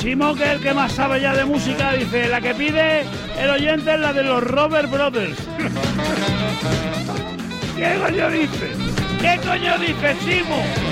Chimo, que es el que más sabe ya de música, dice, la que pide el oyente es la de los Robert Brothers. ¿Qué coño dice? ¿Qué coño dice, Chimo?